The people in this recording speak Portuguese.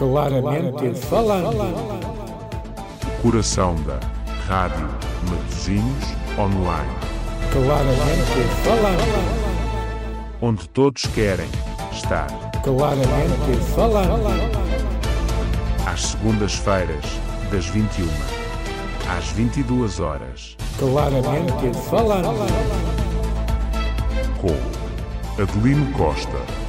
Claramente falando. O coração da Rádio Matosinhos Online. Claramente falando. Onde todos querem estar. Claramente falando. Às segundas-feiras, das 21 às 22 horas. Claramente falando. Com Adelino Costa